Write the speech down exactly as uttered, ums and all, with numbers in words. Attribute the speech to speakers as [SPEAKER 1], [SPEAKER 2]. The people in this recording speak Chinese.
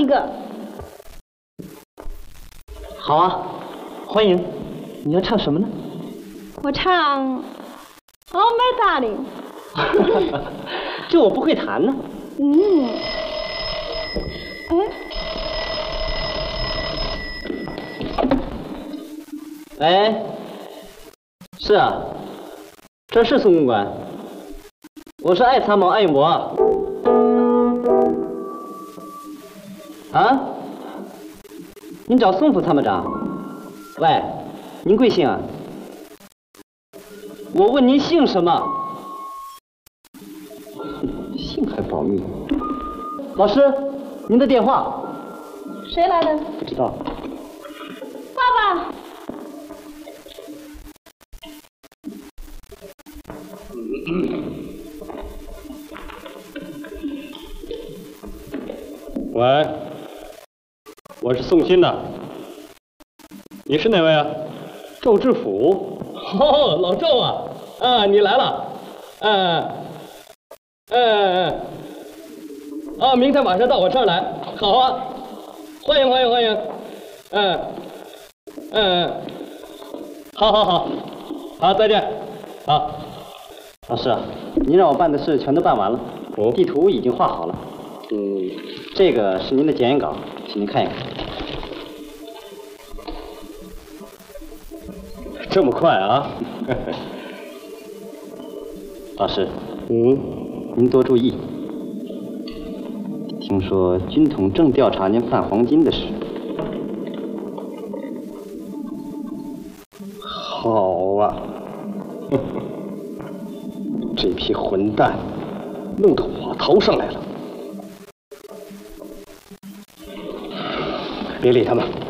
[SPEAKER 1] 个。
[SPEAKER 2] 好啊，欢迎。你要唱什么呢？
[SPEAKER 1] 我唱《Oh My Darling》。
[SPEAKER 2] 这我不会弹呢。
[SPEAKER 1] 嗯。
[SPEAKER 2] 哎。哎。是啊，这是宋公馆。我是爱参谋爱永博。啊？您找宋副参谋长？喂，您贵姓啊？我问您姓什么？姓还保密？老师，您的电话。
[SPEAKER 1] 谁来的？
[SPEAKER 2] 不知道。
[SPEAKER 1] 爸爸。
[SPEAKER 3] 喂，我是宋鑫呐。你是哪位啊？
[SPEAKER 2] 周知府。
[SPEAKER 3] 哦，老周啊，啊，你来了。嗯，嗯嗯，啊，明天晚上到我这儿来。好啊，欢迎欢迎欢迎。嗯，嗯，好好好，好，再见。好。
[SPEAKER 2] 老师，您让我办的事全都办完了，
[SPEAKER 3] 哦，
[SPEAKER 2] 地图已经画好了。
[SPEAKER 3] 嗯，
[SPEAKER 2] 这个是您的检验稿，请您看一看。
[SPEAKER 3] 这么快啊？
[SPEAKER 2] 老师，
[SPEAKER 3] 嗯，
[SPEAKER 2] 您多注意。听说军统正调查您贩黄金的事。
[SPEAKER 3] 好啊。这批混蛋弄得我头上来了，别理他们。